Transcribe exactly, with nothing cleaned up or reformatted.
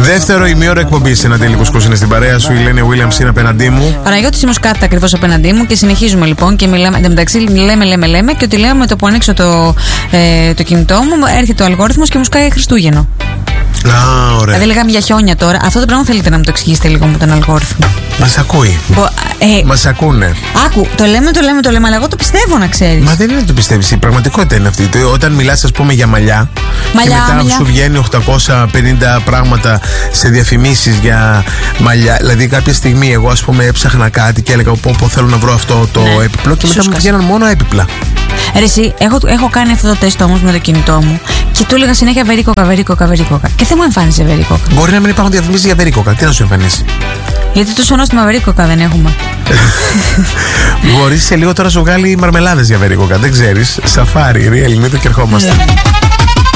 Δεύτερο ημίωρο εκπομπή. Ένα τέλειο κουσκούς είναι στην παρέα σου. Η Ελένη Williams είναι απέναντί μου. Παναγιώτης Μοσκάτα ακριβώς απέναντί μου και συνεχίζουμε λοιπόν και μιλάμε. Εν τω μεταξύ, λέμε, λέμε, λέμε και ότι λέμε με το που ανοίξω το, ε, το κινητό μου, έρχεται ο αλγόριθμος και μου σκάει Χριστούγεννο. Α, ωραία. Δηλαδή λέγαμε για χιόνια τώρα. Αυτό το πράγμα θέλετε να μου το εξηγήσετε λίγο με τον αλγόριθμο. Μας ακούει. Μπο, ε, Μας ακούνε. Άκου, το λέμε, το λέμε, το λέμε, αλλά εγώ το πιστεύω να ξέρεις. Μα δεν είναι το πιστεύεις. Η πραγματικότητα είναι αυτή. Όταν μιλάς, ας πούμε, για μαλλιά, μαλλιά και μετά μαλλιά. Σου βγαίνει οκτακόσια πενήντα πράγματα σε διαφημίσεις για μαλλιά. Δηλαδή, κάποια στιγμή, εγώ, ας πούμε, έψαχνα κάτι και έλεγα: Πω, πω θέλω να βρω αυτό το ναι. έπιπλο, και μετά μου βγαίναν μόνο έπιπλα. Ρε εσύ, έχω, έχω κάνει αυτό το τεστ όμως με το κινητό μου και του έλεγα συνέχεια βερίκοκα, βερίκοκα, βερίκοκα. Και δεν μου εμφάνισε βερίκοκα. Μπορεί να μην υπάρχουν διαφημίσεις για βερίκοκα. Τι να σου εμφανίσει? Γιατί τόσο νόστιμα βερίκοκα δεν έχουμε. Μπορεί σε λίγο τώρα σου βγάλει μαρμελάδες για βερίκοκα. Δεν ξέρεις. Σαφάρι, real, μην το και ερχόμαστε.